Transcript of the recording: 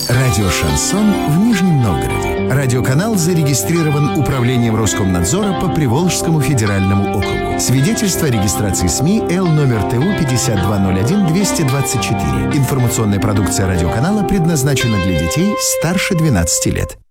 Радио «Шансон» в Нижнем Новгороде. Радиоканал зарегистрирован Управлением Роскомнадзора по Приволжскому федеральному округу. Свидетельство о регистрации СМИ Л номер ТУ 5201-224. Информационная продукция радиоканала предназначена для детей старше 12 лет.